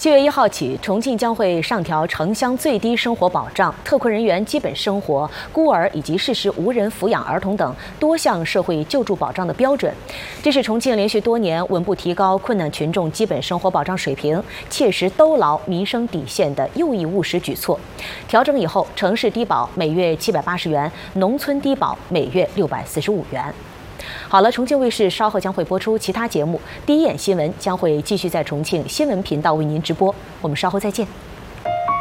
7月1号起，重庆将会上调城乡最低生活保障、特困人员基本生活、孤儿以及事实无人抚养儿童等多项社会救助保障的标准。这是重庆连续多年稳步提高困难群众基本生活保障水平、切实兜牢民生底线的又一务实举措。调整以后，城市低保每月780元，农村低保每月645元。好了，重庆卫视稍后将会播出其他节目，第一眼新闻将会继续在重庆新闻频道为您直播，我们稍后再见。